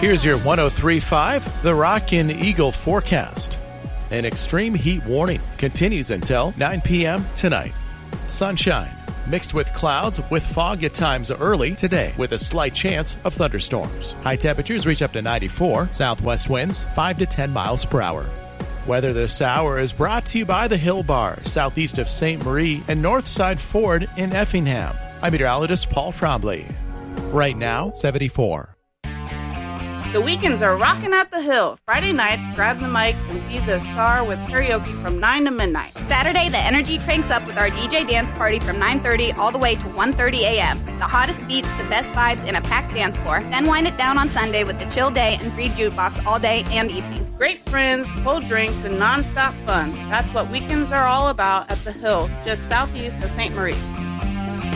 Here's your 103.5 The Rockin' Eagle forecast. An extreme heat warning continues until 9 p.m. tonight. Sunshine mixed with clouds with fog at times early today with a slight chance of thunderstorms. High temperatures reach up to 94. Southwest winds 5 to 10 miles per hour. Weather this hour is brought to you by the Hill Bar, southeast of St. Marie and Northside Ford in Effingham. I'm meteorologist Paul Trombley. Right now, 74. The weekends are rocking at the Hill. Friday nights, grab the mic and be the star with karaoke from 9 to midnight. Saturday, the energy cranks up with our DJ dance party from 9:30 all the way to 1:30 a.m. The hottest beats, the best vibes, and a packed dance floor. Then wind it down on Sunday with the chill day and free jukebox all day and evening. Great friends, cold drinks, and nonstop fun. That's what weekends are all about at the Hill, just southeast of St. Marie.